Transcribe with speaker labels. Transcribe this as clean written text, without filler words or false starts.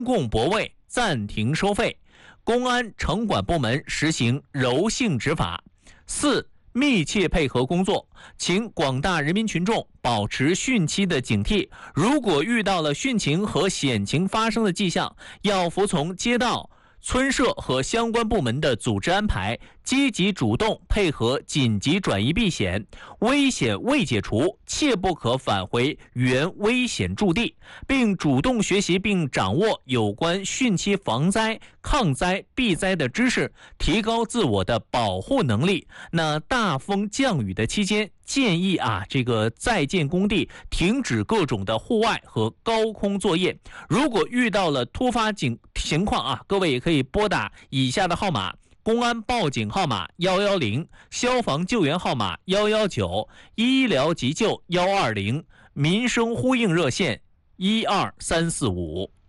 Speaker 1: 共泊位暂停收费。公安城管部门实行柔性执法。4、密切配合工作，请广大人民群众保持汛期的警惕。如果遇到了汛情和险情发生的迹象，要服从街道、村社和相关部门的组织安排，积极主动配合紧急转移避险。危险未解除，切不可返回原危险驻地，并主动学习并掌握有关汛期防灾、抗灾、避灾的知识，提高自我的保护能力。那大风降雨的期间，建议这个在建工地停止各种的户外和高空作业。如果遇到了突发情况各位也可以拨打以下的号码：公安报警号码110，消防救援号码119，医疗急救120，民生呼应热线12345。